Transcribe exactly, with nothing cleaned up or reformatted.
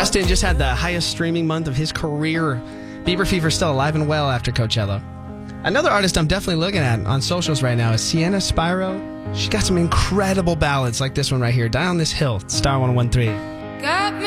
Justin just had the highest streaming month of his career. Bieber Fever's still alive and well after Coachella. Another artist I'm definitely looking at on socials right now is Sienna Spyro. She got some incredible ballads like this one right here. Die on This Hill, Star one oh one three. Got me